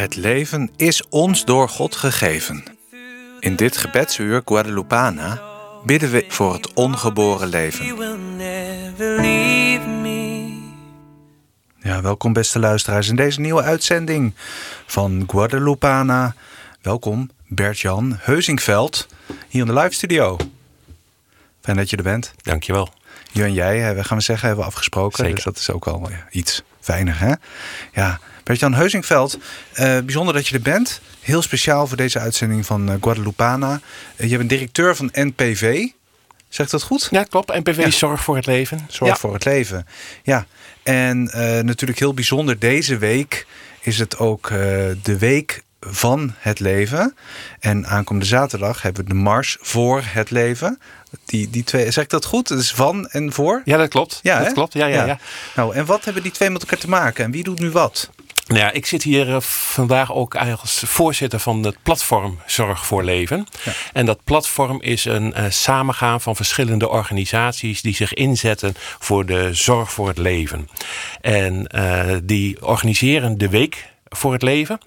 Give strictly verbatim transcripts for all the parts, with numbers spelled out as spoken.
Het leven is ons door God gegeven. In dit gebedsuur Guadalupana bidden we voor het ongeboren leven. Ja, welkom beste luisteraars in deze nieuwe uitzending van Guadalupana. Welkom Bert-Jan Heusingveld hier in de live studio. Fijn dat je er bent. Dankjewel. Je en jij, we gaan we zeggen, hebben we afgesproken. Zeker. Dus dat is ook al ja, iets fijner, hè? Ja, Bert-Jan Heusingveld, uh, bijzonder dat je er bent. Heel speciaal voor deze uitzending van uh, Guadalupana. Uh, je bent directeur van N P V. Zegt dat goed? Ja, klopt. N P V ja. Zorg voor het Leven. Zorg ja. voor het leven. Ja, en uh, natuurlijk heel bijzonder. Deze week is het ook uh, de week van het leven. En aankomende zaterdag hebben we de Mars voor het leven. Die, die twee, zeg ik dat goed? Dus van en voor? Ja, dat klopt. Ja, dat hè? klopt. Ja, ja, ja. ja. Nou, en wat hebben die twee met elkaar te maken? En wie doet nu wat? Nou ja, ik zit hier uh, vandaag ook als voorzitter van het platform Zorg voor Leven. Ja. En dat platform is een uh, samengaan van verschillende organisaties die zich inzetten voor de zorg voor het leven. En uh, die organiseren de week voor het leven.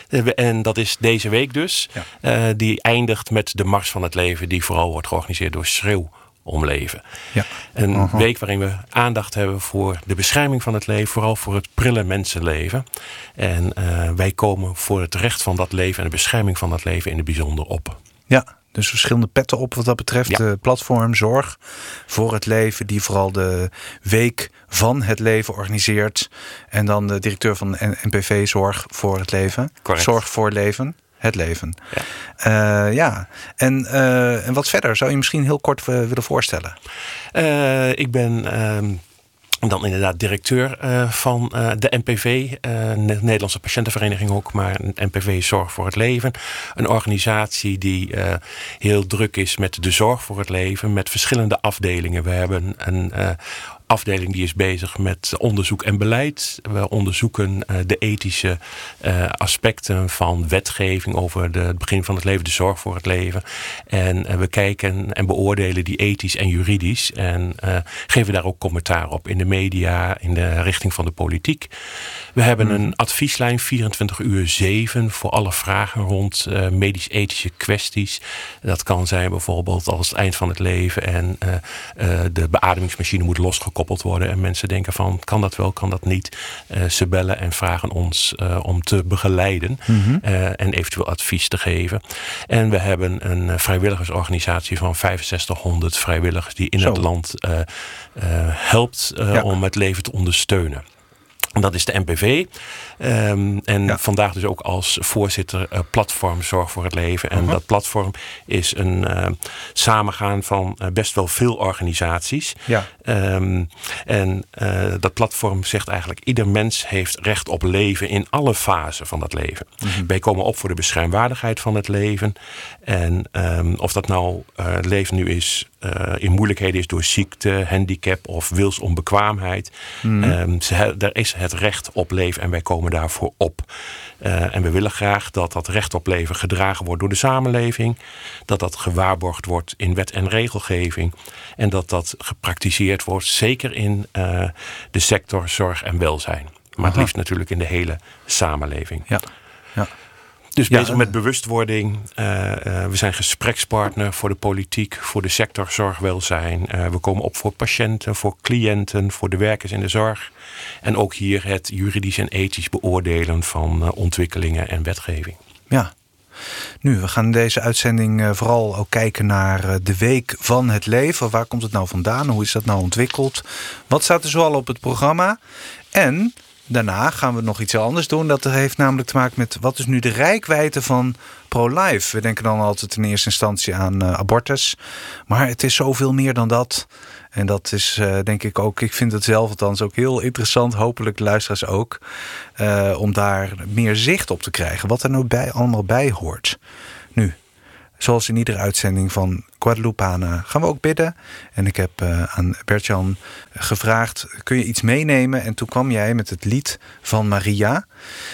En dat is deze week dus. Ja. Uh, die eindigt met de Mars van het Leven, die vooral wordt georganiseerd door Schreeuw om Leven. Ja. Een uh-huh. week waarin we aandacht hebben voor de bescherming van het leven, vooral voor het prille mensenleven. En uh, wij komen voor het recht van dat leven en de bescherming van dat leven in het bijzonder op. Ja. Dus verschillende petten op wat dat betreft. Ja. De platform Zorg voor het Leven, die vooral de week van het leven organiseert. En dan de directeur van N P V Zorg voor het Leven. Correct. Zorg voor het leven. Het leven. Ja. Uh, ja. En, uh, en wat verder? Zou je misschien heel kort uh, willen voorstellen? Uh, ik ben Uh... dan inderdaad directeur uh, van uh, de N P V, uh, Nederlandse Patiëntenvereniging ook, maar N P V Zorg voor het Leven. Een organisatie die uh, heel druk is met de zorg voor het leven, met verschillende afdelingen. We hebben een uh, afdeling die is bezig met onderzoek en beleid. We onderzoeken uh, de ethische uh, aspecten van wetgeving over de, het begin van het leven, de zorg voor het leven. En uh, we kijken en beoordelen die ethisch en juridisch en uh, geven daar ook commentaar op in de media, in de richting van de politiek. We hebben hmm. een advieslijn vierentwintig uur zeven voor alle vragen rond uh, medisch-ethische kwesties. Dat kan zijn bijvoorbeeld als het eind van het leven en uh, uh, de beademingsmachine moet losgekoppeld worden en mensen denken van, kan dat wel, kan dat niet? Uh, ze bellen en vragen ons uh, om te begeleiden mm-hmm. uh, en eventueel advies te geven. En we hebben een vrijwilligersorganisatie van vijfenzestighonderd vrijwilligers die in Zo. het land uh, uh, helpt uh, ja. om het leven te ondersteunen. Dat is de N P V. Um, en ja. vandaag dus ook als voorzitter uh, platform Zorg voor het Leven. En uh-huh. dat platform is een uh, samengaan van uh, best wel veel organisaties. Ja. Um, en uh, dat platform zegt eigenlijk, ieder mens heeft recht op leven in alle fasen van dat leven. Uh-huh. Wij komen op voor de beschermwaardigheid van het leven. En um, of dat nou uh, leven nu is, uh, in moeilijkheden is door ziekte, handicap of wilsonbekwaamheid. Uh-huh. Um, ze, er is het recht op leven en wij komen daarvoor op. Uh, en we willen graag dat dat recht op leven gedragen wordt door de samenleving. Dat dat gewaarborgd wordt in wet en regelgeving. En dat dat gepraktiseerd wordt, zeker in uh, de sector zorg en welzijn. Maar Aha. het liefst natuurlijk in de hele samenleving. Ja. Ja. Dus bezig ja, met bewustwording. Uh, uh, we zijn gesprekspartner voor de politiek, voor de sector zorgwelzijn. Uh, we komen op voor patiënten, voor cliënten, voor de werkers in de zorg. En ook hier het juridisch en ethisch beoordelen van uh, ontwikkelingen en wetgeving. Ja. Nu, we gaan in deze uitzending uh, vooral ook kijken naar uh, de week van het leven. Waar komt het nou vandaan? Hoe is dat nou ontwikkeld? Wat staat er zoal op het programma? En daarna gaan we nog iets anders doen. Dat heeft namelijk te maken met, wat is nu de reikwijdte van pro-life? We denken dan altijd in eerste instantie aan uh, abortus. Maar het is zoveel meer dan dat. En dat is uh, denk ik ook, ik vind het zelf althans ook heel interessant, hopelijk de luisteraars ook, uh, om daar meer zicht op te krijgen. Wat er nou bij, allemaal bij hoort. Nu, zoals in iedere uitzending van Guadalupana gaan we ook bidden. En ik heb uh, aan Bert-Jan gevraagd, kun je iets meenemen? En toen kwam jij met het lied van Maria.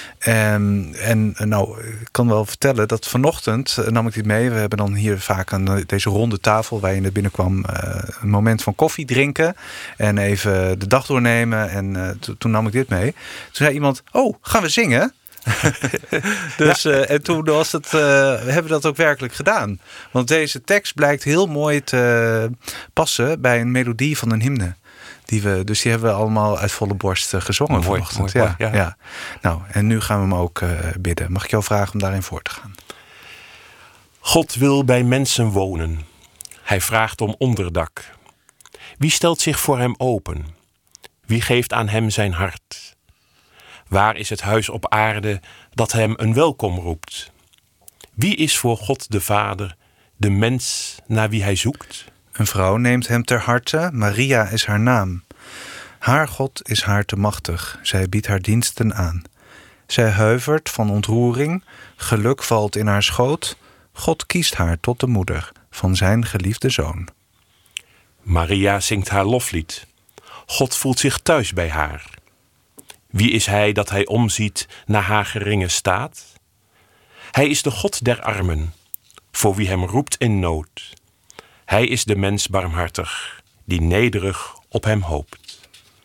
En, en nou, ik kan wel vertellen dat vanochtend nam ik dit mee. We hebben dan hier vaak aan deze ronde tafel waar je net binnenkwam uh, een moment van koffie drinken. En even de dag doornemen. En uh, to, toen nam ik dit mee. Toen zei iemand, oh, gaan we zingen? dus, ja. uh, en toen was het, uh, we hebben dat ook werkelijk gedaan. Want deze tekst blijkt heel mooi te passen bij een melodie van een hymne. Die we, dus die hebben we allemaal uit volle borst uh, gezongen mooi, vanochtend. Mooi, ja, ja. Ja. Nou, en nu gaan we hem ook uh, bidden. Mag ik jou vragen om daarin voor te gaan? God wil bij mensen wonen. Hij vraagt om onderdak. Wie stelt zich voor hem open? Wie geeft aan hem zijn hart? Waar is het huis op aarde dat hem een welkom roept? Wie is voor God de Vader, de mens naar wie hij zoekt? Een vrouw neemt hem ter harte, Maria is haar naam. Haar God is haar te machtig, zij biedt haar diensten aan. Zij huivert van ontroering, geluk valt in haar schoot. God kiest haar tot de moeder van zijn geliefde zoon. Maria zingt haar loflied. God voelt zich thuis bij haar. Wie is hij dat hij omziet naar haar geringe staat? Hij is de God der armen, voor wie hem roept in nood. Hij is de mens barmhartig, die nederig op hem hoopt.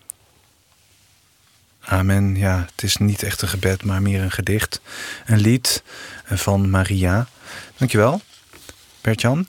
Amen. Ja, het is niet echt een gebed, maar meer een gedicht. Een lied van Maria. Dankjewel, Bert-Jan.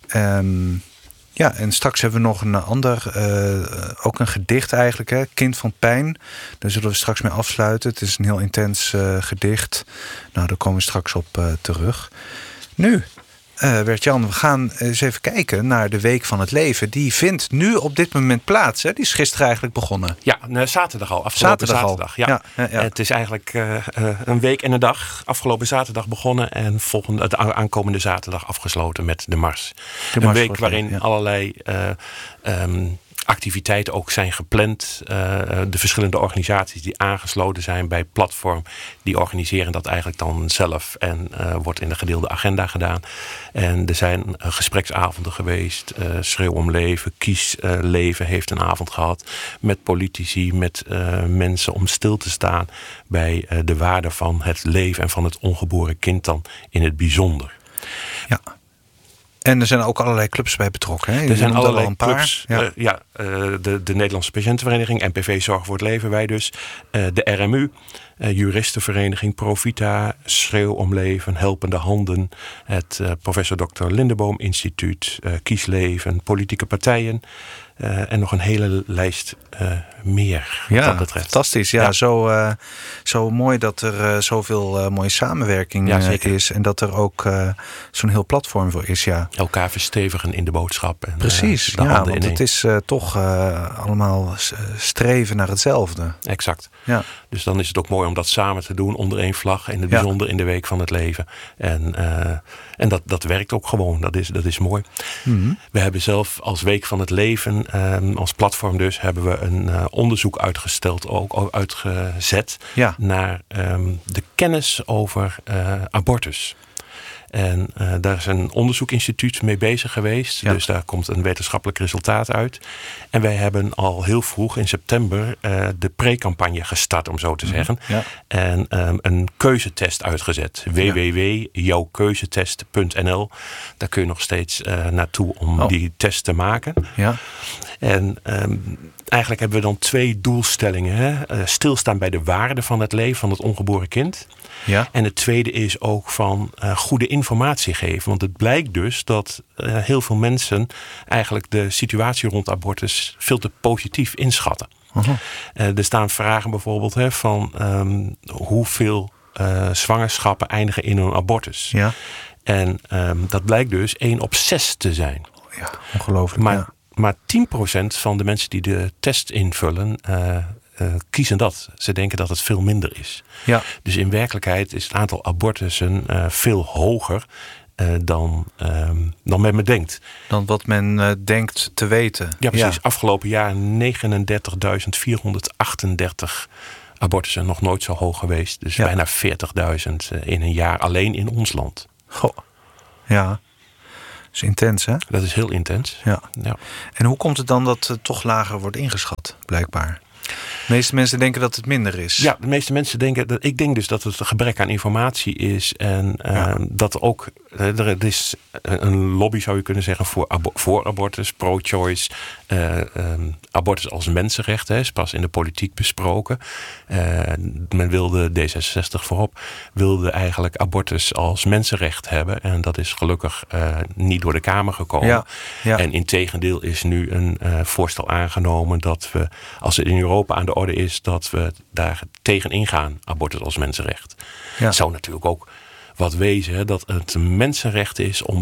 Um, ja, en straks hebben we nog een ander, uh, ook een gedicht eigenlijk, hè? Kind van pijn. Daar zullen we straks mee afsluiten. Het is een heel intens uh, gedicht. Nou, daar komen we straks op uh, terug. Nu, uh, Bert-Jan, we gaan eens even kijken naar de Week van het Leven. Die vindt nu op dit moment plaats. Hè? Die is gisteren eigenlijk begonnen. Ja, nee, zaterdag al. Afgelopen zaterdag. zaterdag ja. Ja, ja, ja. Het is eigenlijk uh, uh, een week en een dag. Afgelopen zaterdag begonnen en volgende, het aankomende zaterdag afgesloten met de Mars. De een Mars week waarin ja. allerlei uh, um, activiteiten ook zijn gepland. Uh, de verschillende organisaties die aangesloten zijn bij Platform, die organiseren dat eigenlijk dan zelf en uh, wordt in de gedeelde agenda gedaan. En er zijn uh, gespreksavonden geweest. Uh, Schreeuw om Leven, Kies uh, Leven heeft een avond gehad met politici, met uh, mensen om stil te staan bij uh, de waarde van het leven en van het ongeboren kind dan in het bijzonder. Ja. En er zijn ook allerlei clubs bij betrokken. Hè? Er zijn allerlei een paar. clubs. Ja, uh, ja uh, de, de Nederlandse Patiëntenvereniging, N P V Zorg voor het Leven, wij dus. Uh, de R M U, uh, Juristenvereniging, Provita, Schreeuw om Leven, Helpende Handen. Het uh, Professor dokter Lindeboom Instituut, uh, Kies Leven, politieke partijen. Uh, en nog een hele lijst uh, meer wat ja, dat betreft. Fantastisch. Ja, ja. Zo, uh, zo mooi dat er uh, zoveel uh, mooie samenwerking ja, uh, is. En dat er ook uh, zo'n heel platform voor is. Ja. Elkaar verstevigen in de boodschap. En, Precies. Uh, de ja, want het is uh, toch uh, allemaal streven naar hetzelfde. Exact. Ja. Dus dan is het ook mooi om dat samen te doen onder één vlag. In het bijzonder ja. in de Week van het Leven. En, uh, en dat, dat werkt ook gewoon. Dat is, dat is mooi. Mm-hmm. We hebben zelf als Week van het Leven, Um, als platform dus, hebben we een uh, onderzoek uitgesteld, ook uitgezet ja. naar um, de kennis over uh, abortus. En uh, daar is een onderzoekinstituut mee bezig geweest. Ja. Dus daar komt een wetenschappelijk resultaat uit. En wij hebben al heel vroeg in september uh, de pre-campagne gestart, om zo te mm-hmm. zeggen. Ja. En um, een keuzetest uitgezet. w w w punt jouw keuzetest punt n l. Daar kun je nog steeds uh, naartoe om oh. die test te maken. Ja. En um, eigenlijk hebben we dan twee doelstellingen. Hè? Uh, stilstaan bij de waarde van het leven van het ongeboren kind. Ja. En het tweede is ook van uh, goede informatie geven. Want het blijkt dus dat uh, heel veel mensen eigenlijk de situatie rond abortus veel te positief inschatten. Uh-huh. Uh, er staan vragen bijvoorbeeld hè, van um, hoeveel uh, zwangerschappen eindigen in een abortus. Ja. En um, dat blijkt dus één op zes te zijn. Ja, ongelooflijk. Maar, ja. maar tien procent van de mensen die de test invullen Uh, Uh, kiezen dat. Ze denken dat het veel minder is. Ja. Dus in werkelijkheid is het aantal abortussen uh, veel hoger uh, dan, um, dan men me denkt. Dan wat men uh, denkt te weten. Ja, precies. Ja. Afgelopen jaar negenendertigduizend vierhonderdachtendertig abortussen. Nog nooit zo hoog geweest. Dus ja. bijna veertigduizend uh, in een jaar alleen in ons land. Goh. Ja. Dat is intens, hè? Dat is heel intens. Ja. Ja. En hoe komt het dan dat het toch lager wordt ingeschat, blijkbaar? De meeste mensen denken dat het minder is. Ja, de meeste mensen denken... Dat, ik denk dus dat het een gebrek aan informatie is. En uh, ja. dat ook... Er is een lobby, zou je kunnen zeggen, voor, abo- voor abortus, pro-choice. Uh, um, abortus als mensenrecht hè, is pas in de politiek besproken. Uh, men wilde, D zesenzestig voorop, wilde eigenlijk abortus als mensenrecht hebben. En dat is gelukkig uh, niet door de Kamer gekomen. Ja, ja. En integendeel is nu een uh, voorstel aangenomen dat we, als het in Europa aan de orde is, dat we daar tegen ingaan, abortus als mensenrecht. Ja. Het zou natuurlijk ook wat wezen hè, dat het een mensenrecht is om